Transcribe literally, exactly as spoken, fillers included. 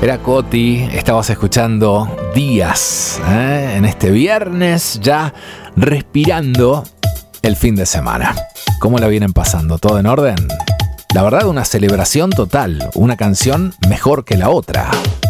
Era Coti, estabas escuchando Días, ¿eh? En este viernes ya respirando el fin de semana. ¿Cómo la vienen pasando? ¿Todo en orden? La verdad, una celebración total, una canción mejor que la otra.